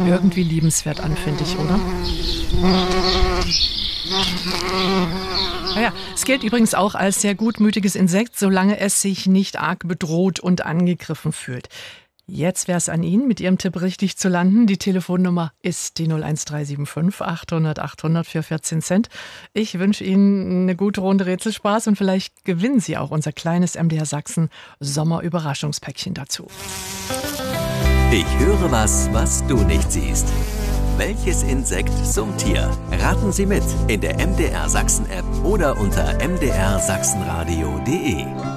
irgendwie liebenswert an, finde ich, oder? Naja, es gilt übrigens auch als sehr gutmütiges Insekt, solange es sich nicht arg bedroht und angegriffen fühlt. Jetzt wäre es an Ihnen, mit Ihrem Tipp richtig zu landen. Die Telefonnummer ist die 01375 800 800 für 14 Cent. Ich wünsche Ihnen eine gute Runde Rätselspaß und vielleicht gewinnen Sie auch unser kleines MDR Sachsen Sommerüberraschungspäckchen dazu. Ich höre was du nicht siehst. Welches Insekt summt hier? Raten Sie mit in der MDR Sachsen App oder unter mdrsachsenradio.de.